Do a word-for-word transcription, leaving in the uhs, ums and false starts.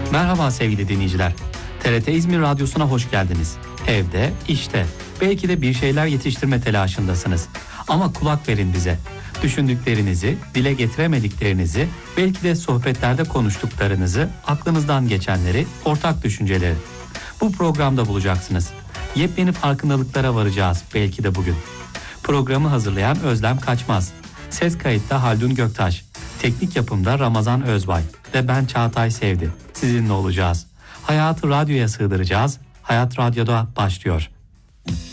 Merhaba sevgili dinleyiciler. T R T İzmir Radyosu'na hoş geldiniz. Evde, işte, belki de bir şeyler yetiştirme telaşındasınız. Ama kulak verin bize. Düşündüklerinizi, dile getiremediklerinizi, belki de sohbetlerde konuştuklarınızı, aklınızdan geçenleri, ortak düşünceleri. Bu programda bulacaksınız. Yepyeni farkındalıklara varacağız belki de bugün. Programı hazırlayan Özlem Kaçmaz. Ses kayıtta Haldun Göktaş. Teknik yapımda Ramazan Özbay. Ve ben Çağatay Sevdi. Sizinle olacağız. Hayatı radyoya sığdıracağız. Hayat Radyo'da başlıyor.